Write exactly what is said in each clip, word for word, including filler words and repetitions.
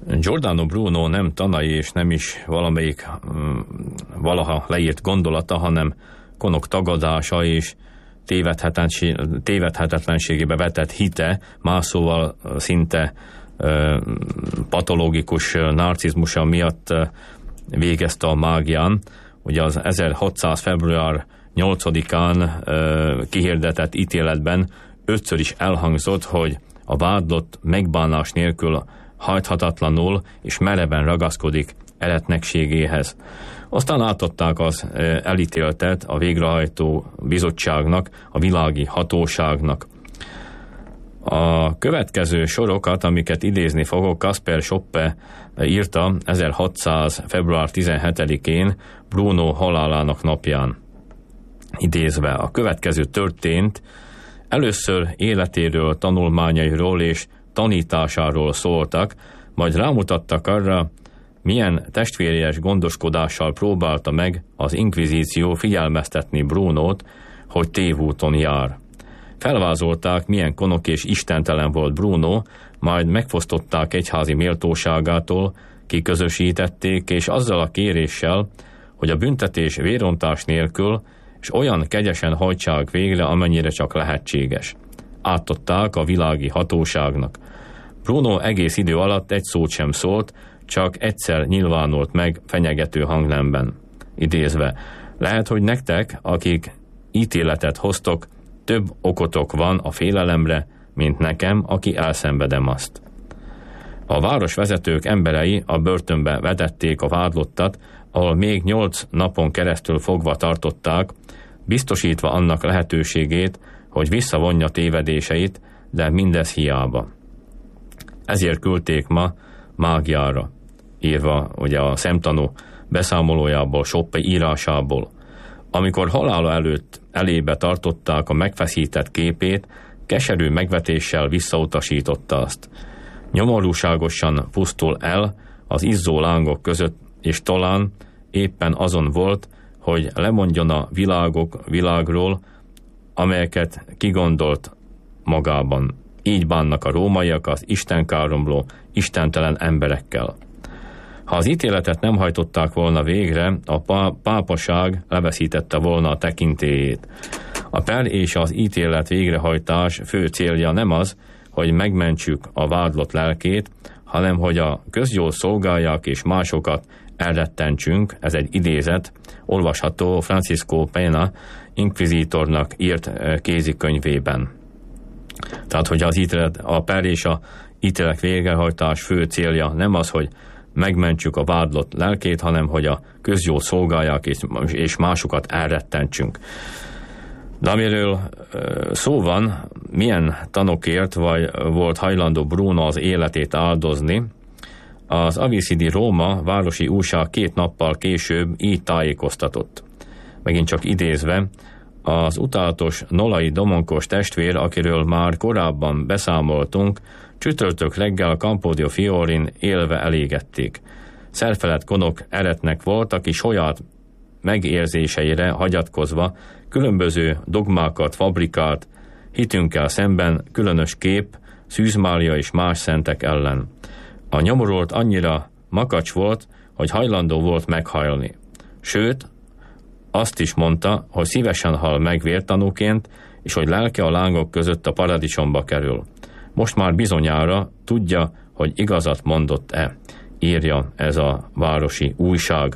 Giordano Bruno nem tanai és nem is valamelyik um, valaha leírt gondolata, hanem Konok tagadása és tévedhetetlenségébe vetett hite, más szóval szinte uh, patológikus narcizmusa miatt uh, végezte a mágián. Ugye az ezerhatszáz február nyolcadikán uh, kihirdetett ítéletben ötször is elhangzott, hogy a vádlott megbánás nélkül hajthatatlanul és mereven ragaszkodik eretnekségéhez. Aztán átadták az elítéltet a végrehajtó bizottságnak, a világi hatóságnak. A következő sorokat, amiket idézni fogok, Kasper Schoppe írta ezerhatszáz február tizenhetedikén Bruno halálának napján. Idézve, a következő történt, először életéről, tanulmányairól és tanításáról szóltak, majd rámutattak arra, milyen testvéries gondoskodással próbálta meg az inkvizíció figyelmeztetni Brunót, hogy tévúton jár. Felvázolták, milyen konok és istentelen volt Bruno, majd megfosztották egyházi méltóságától, kiközösítették, és azzal a kéréssel, hogy a büntetés vérontás nélkül és olyan kegyesen hajtsák végre, amennyire csak lehetséges. Átadták a világi hatóságnak. Bruno egész idő alatt egy szót sem szólt, csak egyszer nyilvánult meg fenyegető hangnemben. Idézve, lehet, hogy nektek, akik ítéletet hoztok, több okotok van a félelemre, mint nekem, aki elszenvedem azt. A városvezetők emberei a börtönbe vetették a vádlottat, ahol még nyolc napon keresztül fogva tartották, biztosítva annak lehetőségét, hogy visszavonja tévedéseit, de mindez hiába. Ezért küldték ma mágiára, írva ugye a szemtanú beszámolójából, Schoppe írásából. Amikor halála előtt elébe tartották a megfeszített képét, keserű megvetéssel visszautasította azt. Nyomorúságosan pusztul el az izzó lángok között, és talán éppen azon volt, hogy lemondjon a világok világról, amelyeket kigondolt magában. Így bánnak a rómaiak az istenkáromló, istentelen emberekkel. Ha az ítéletet nem hajtották volna végre, a pá- pápaság leveszítette volna a tekintélyét. A per és az ítélet végrehajtás fő célja nem az, hogy megmentsük a vádlott lelkét, hanem hogy a közjól szolgálják és másokat elrettentsünk, ez egy idézet, olvasható Francisco Pena inkvizítornak írt kézikönyvében. Tehát, hogy az ítélet, a per és a ítélet végrehajtás fő célja nem az, hogy megmentsük a vádlott lelkét, hanem hogy a közjól szolgálják és másokat elrettentsünk. De amiről szó van, milyen tanokért vagy volt hajlandó Bruno az életét áldozni, az Avicii di Roma városi újság két nappal később így tájékoztatott. Megint csak idézve, az utálatos Nolai Domonkos testvér, akiről már korábban beszámoltunk, csütörtök reggel a Campo Fiorin élve elégették. Szerfelett konok eretnek volt, aki saját megérzéseire hagyatkozva különböző dogmákat fabrikált, hitünkkel szemben különös kép, Szűz Mária és más szentek ellen. A nyomorolt annyira makacs volt, hogy hajlandó volt meghalni. Sőt, azt is mondta, hogy szívesen hal meg vértanúként, és hogy lelke a lángok között a paradicsomba kerül. Most már bizonyára tudja, hogy igazat mondott-e, írja ez a városi újság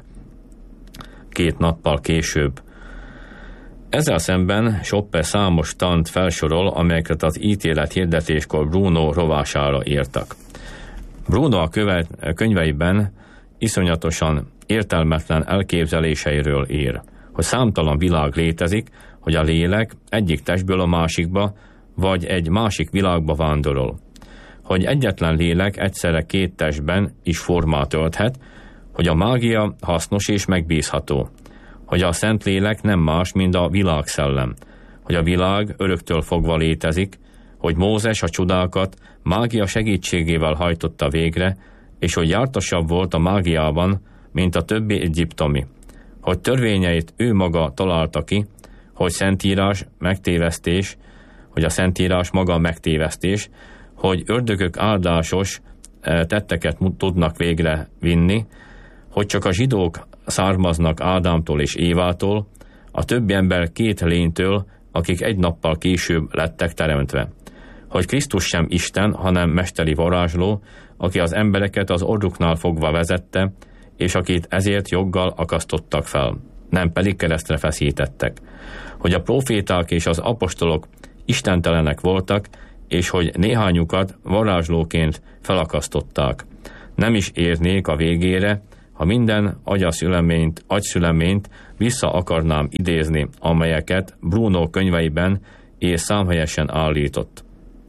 két nappal később. Ezzel szemben Schoppe számos tant felsorol, amelyeket az ítélet hirdetéskor Bruno rovására írtak. Bruno a követ, könyveiben iszonyatosan értelmetlen elképzeléseiről ír, hogy számtalan világ létezik, hogy a lélek egyik testből a másikba, vagy egy másik világba vándorol. Hogy egyetlen lélek egyszerre két testben is formát ölthet, hogy a mágia hasznos és megbízható, hogy a Szentlélek nem más, mint a világszellem, hogy a világ öröktől fogva létezik, hogy Mózes a csodákat mágia segítségével hajtotta végre, és hogy jártasabb volt a mágiában, mint a többi egyiptomi, hogy törvényeit ő maga találta ki, hogy szentírás megtévesztés, hogy a szentírás maga megtévesztés, hogy ördögök áldásos tetteket tudnak végre vinni, hogy csak a zsidók származnak Ádámtól és Évától, a többi ember két lénytől, akik egy nappal később lettek teremtve. Hogy Krisztus sem Isten, hanem mesteri varázsló, aki az embereket az orruknál fogva vezette, és akit ezért joggal akasztottak fel, nem pedig keresztre feszítettek. Hogy a proféták és az apostolok istentelenek voltak, és hogy néhányukat varázslóként felakasztották. Nem is érnék a végére, ha minden agyaszüleményt, agyszüleményt vissza akarnám idézni, amelyeket Bruno könyveiben és számhelyesen állított.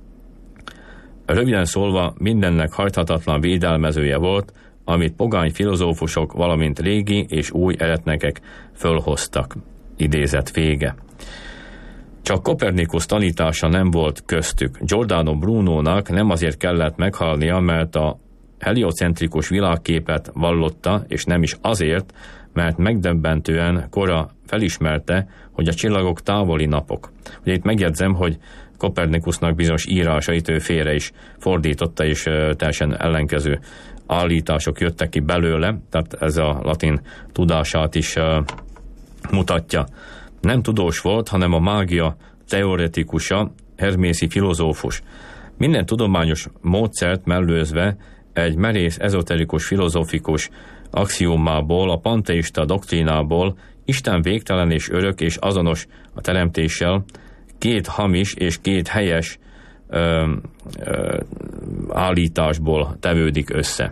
Röviden szólva, mindennek hajthatatlan védelmezője volt, amit pogány filozófusok, valamint régi és új eretnekek fölhoztak. Idézet vége. Csak Kopernikus tanítása nem volt köztük. Giordano Brunónak nem azért kellett meghalnia, mert a heliocentrikus világképet vallotta, és nem is azért, mert megdöbbentően kora felismerte, hogy a csillagok távoli napok. Ugye itt megjegyzem, hogy Kopernikusnak bizonyos írásait ő félre is fordította, és teljesen ellenkező állítások jöttek ki belőle, tehát ez a latin tudását is mutatja. Nem tudós volt, hanem a mágia teoretikusa, hermészi filozófus. Minden tudományos módszert mellőzve egy merész ezoterikus filozófikus axiómából, a panteista doktrínából, Isten végtelen és örök és azonos a teremtéssel, két hamis és két helyes ö, ö, állításból tevődik össze.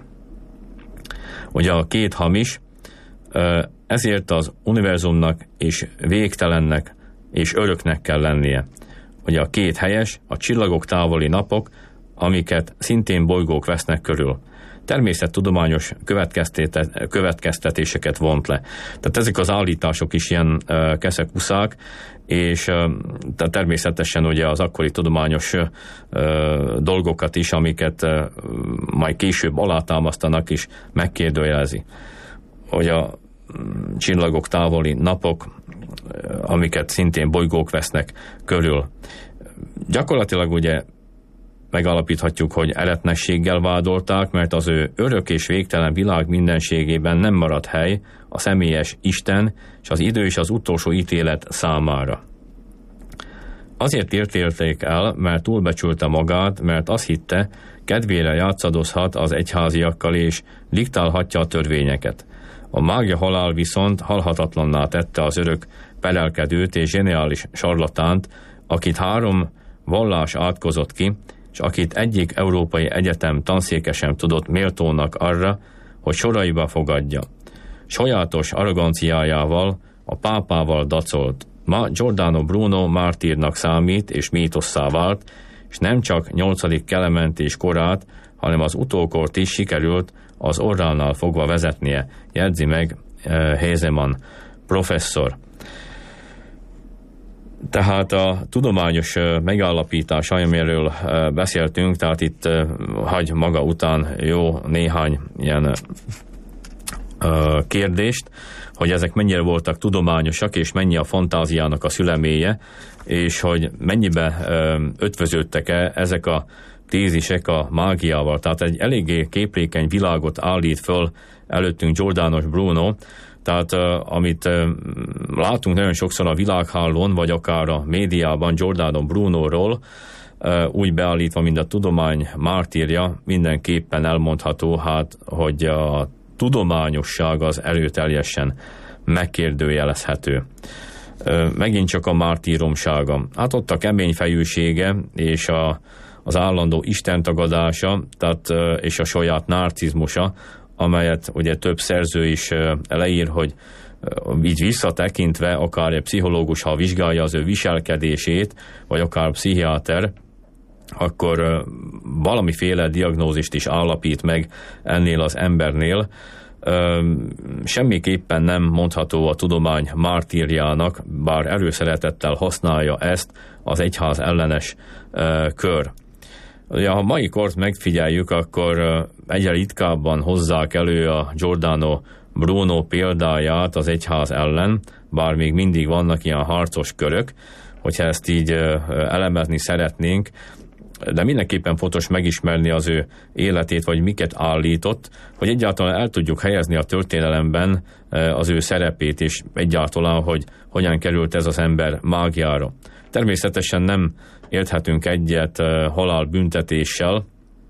Ugye a két hamis, ö, ezért az univerzumnak és végtelennek és öröknek kell lennie. Ugye a két helyes, a csillagok távoli napok, amiket szintén bolygók vesznek körül. Természettudományos következtetéseket vont le. Tehát ezek az állítások is ilyen uh, keszekuszák, és uh, természetesen ugye az akkori tudományos uh, dolgokat is, amiket uh, majd később alátámasztanak is megkérdőjelezi. Hogy a um, csillagok távoli napok, uh, amiket szintén bolygók vesznek körül. Gyakorlatilag ugye megállapíthatjuk, hogy eretnességgel vádolták, mert az ő örök és végtelen világ mindenségében nem maradt hely a személyes Isten és az idő és az utolsó ítélet számára. Azért ítélték el, mert túlbecsülte magát, mert azt hitte, kedvére játszadozhat az egyháziakkal és diktálhatja a törvényeket. A mágia halál viszont halhatatlanná tette az örök perelkedőt és zseniális sarlatánt, akit három vallás átkozott ki, és akit egyik európai egyetem tanszéke sem tudott méltónak arra, hogy soraiba fogadja. Sajátos arroganciájával, a pápával dacolt. Ma Giordano Bruno mártírnak számít és mítosszá vált, és nem csak nyolcadik Klement és korát, hanem az utókort is sikerült az orránál fogva vezetnie, jegyzi meg uh, Hézeman professzor. Tehát a tudományos megállapítás, amiről beszéltünk, tehát itt hagy maga után jó néhány ilyen kérdést, hogy ezek mennyire voltak tudományosak, és mennyi a fantáziának a szülemélye, és hogy mennyibe ötvöződtek-e ezek a tézisek a mágiával. Tehát egy eléggé képlékeny világot állít föl előttünk Giordano Bruno, tehát uh, amit uh, látunk nagyon sokszor a világhálón, vagy akár a médiában Giordano Brunóról, uh, úgy beállítva, mint a tudomány mártírja, mindenképpen elmondható, hát, hogy a tudományosság az erőteljesen megkérdőjelezhető. Uh, megint csak a mártíromsága. Hát ott a kemény fejűsége és a, az állandó istentagadása, tehát, uh, és a saját narcizmusa, amelyet ugye több szerző is leír, hogy így visszatekintve akár egy pszichológus, ha vizsgálja az ő viselkedését, vagy akár pszichiáter, akkor valamiféle diagnózist is állapít meg ennél az embernél. Semmiképpen nem mondható a tudomány mártírjának, bár erőszeretettel használja ezt az egyház ellenes kör. Ugye, ha mai kort megfigyeljük, akkor egyre ritkábban hozzák elő a Giordano Bruno példáját az egyház ellen, bár még mindig vannak ilyen harcos körök. Hogyha ezt így elemezni szeretnénk, de mindenképpen fontos megismerni az ő életét, vagy miket állított, hogy egyáltalán el tudjuk helyezni a történelemben az ő szerepét, és egyáltalán, hogy hogyan került ez az ember mágiára. Természetesen nem érthetünk egyet halálbüntetéssel,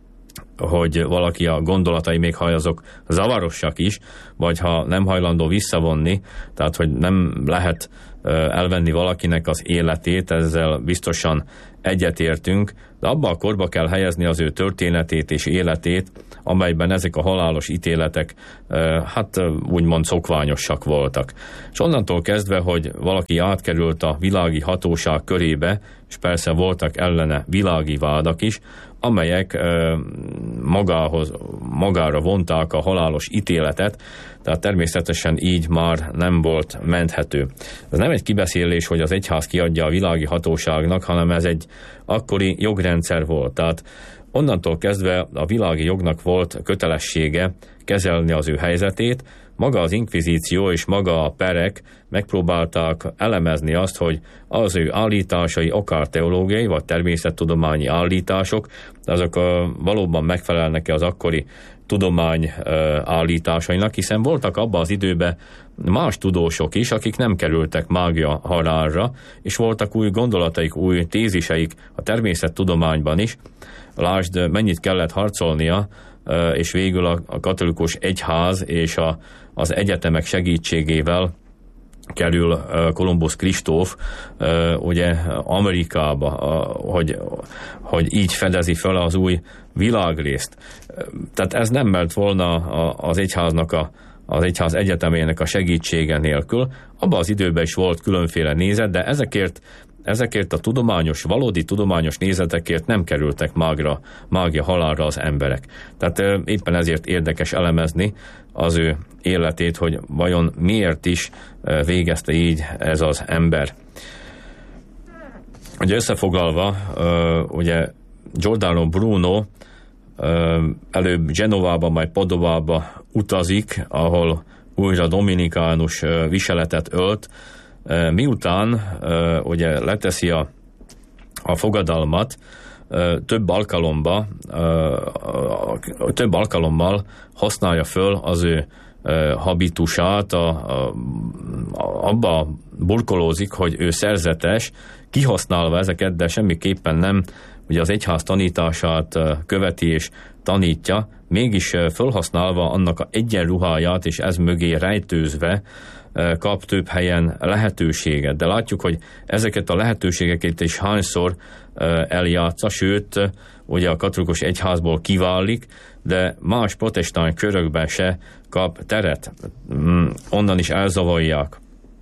hogy valaki a gondolatai, még ha azok zavarosak is, vagy ha nem hajlandó visszavonni, tehát hogy nem lehet elvenni valakinek az életét, ezzel biztosan egyetértünk, de abba a korba kell helyezni az ő történetét és életét, amelyben ezek a halálos ítéletek hát úgymond szokványosak voltak. És onnantól kezdve, hogy valaki átkerült a világi hatóság körébe, és persze voltak ellene világi vádak is, amelyek magához, magára vonták a halálos ítéletet, tehát természetesen így már nem volt menthető. Ez nem egy kibeszélés, hogy az egyház kiadja a világi hatóságnak, hanem ez egy akkori jogrendszer volt. Tehát onnantól kezdve a világi jognak volt kötelessége kezelni az ő helyzetét, maga az inkvizíció és maga a perek megpróbálták elemezni azt, hogy az ő állításai akár teológiai vagy természettudományi állítások, azok valóban megfelelnek-e az akkori tudomány állításainak, hiszen voltak abban az időben más tudósok is, akik nem kerültek mágia halálra, és voltak új gondolataik, új téziseik a természettudományban is. Lásd, mennyit kellett harcolnia, és végül a katolikus egyház és a, az egyetemek segítségével kerül Kolumbusz Kristóf ugye Amerikába, hogy, hogy így fedezi fel az új világrészt. Tehát ez nem ment volna az egyháznak a az egyház egyetemének a segítsége nélkül. Abban az időben is volt különféle nézet, de ezekért Ezekért a tudományos, valódi tudományos nézetekért nem kerültek mágra, mágia halálra az emberek. Tehát éppen ezért érdekes elemezni az ő életét, hogy vajon miért is végezte így ez az ember. Ugye összefoglalva, ugye Giordano Bruno előbb Genovába, majd Padovába utazik, ahol újra dominikánus viseletet ölt, miután uh, ugye leteszi a, a fogadalmat, uh, több alkalomba, uh, több alkalommal használja föl az ő uh, habitusát, a, a, a, abba burkolózik, hogy ő szerzetes, kihasználva ezeket, de semmiképpen nem ugye az egyház tanítását uh, követi és tanítja, mégis uh, felhasználva annak a egyenruháját, és ez mögé rejtőzve kap több helyen lehetőséget. De látjuk, hogy ezeket a lehetőségeket is hányszor eljátsza, sőt, ugye a katolikus egyházból kiválik, de más protestáns körökben se kap teret. Onnan is elzavarják.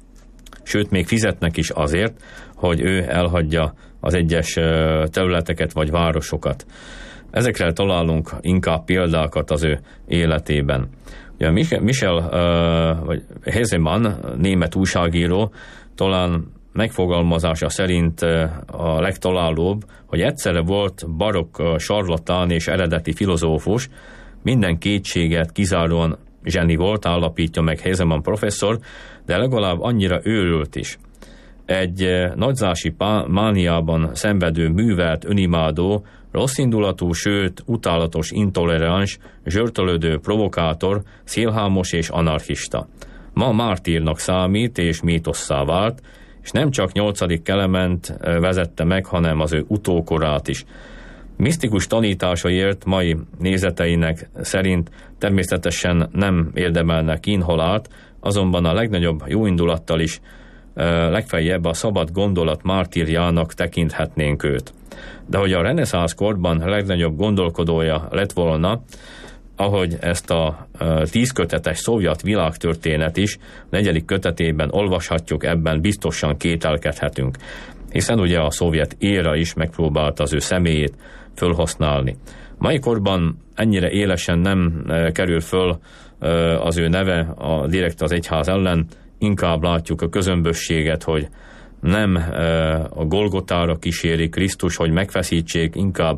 Sőt, még fizetnek is azért, hogy ő elhagyja az egyes területeket vagy városokat. Ezekre találunk inkább példákat az ő életében. Ja, Michel uh, vagy Hesemann, német újságíró, talán megfogalmazása szerint uh, a legtalálóbb, hogy egyszerre volt barokk uh, sarlatán és eredeti filozófus, minden kétséget kizáróan zseni volt, állapítja meg Hesemann professzor, de legalább annyira őrült is. Egy uh, nagyzási mániában szenvedő, művelt, önimádó, rosszindulatú, sőt, utálatos, intoleráns, zsörtölődő, provokátor, szélhámos és anarchista. Ma mártírnak számít és mítosszá vált, és nem csak nyolcadik Klement vezette meg, hanem az ő utókorát is. Misztikus tanításaiért mai nézeteinek szerint természetesen nem érdemelnek kínhalált, azonban a legnagyobb jóindulattal is legfeljebb a szabad gondolat mártírjának tekinthetnénk őt. De hogy a reneszánsz korban legnagyobb gondolkodója lett volna, ahogy ezt a tízkötetes szovjet világtörténet is negyedik kötetében olvashatjuk, ebben biztosan kételkedhetünk. Hiszen ugye a szovjet éra is megpróbálta az ő személyét fölhasználni. Mai korban ennyire élesen nem kerül föl az ő neve a direkt az egyház ellen, inkább látjuk a közömbösséget, hogy nem a Golgotára kíséri Krisztus, hogy megfeszítsék, inkább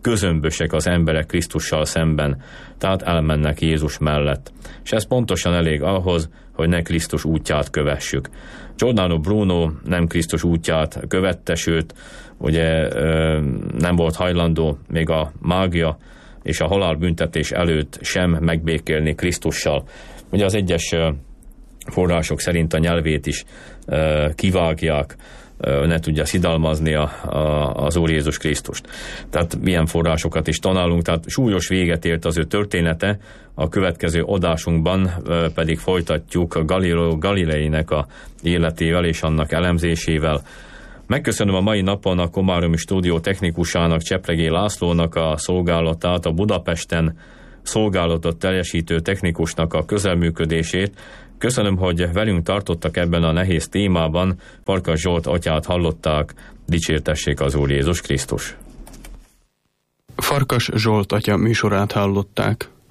közömbösek az emberek Krisztussal szemben, tehát elmennek Jézus mellett. És ez pontosan elég ahhoz, hogy ne Krisztus útját kövessük. Giordano Bruno nem Krisztus útját követte, sőt, ugye nem volt hajlandó még a mágia és a halálbüntetés előtt sem megbékélni Krisztussal. Ugye az egyes források szerint a nyelvét is kivágják, ne tudja szidalmazni a, a, az Úr Jézus Krisztust. Tehát milyen forrásokat is tanálunk, tehát súlyos véget ért az ő története, a következő adásunkban pedig folytatjuk Galileo Galileinek a életével és annak elemzésével. Megköszönöm a mai napon a Komáromi stúdió technikusának, Csepregé Lászlónak a szolgálatát, a Budapesten szolgálatot teljesítő technikusnak a közelműködését. Köszönöm, hogy velünk tartottak ebben a nehéz témában. Farkas Zsolt atyát hallották, dicsértessék az Úr Jézus Krisztus. Farkas Zsolt atya műsorát hallották.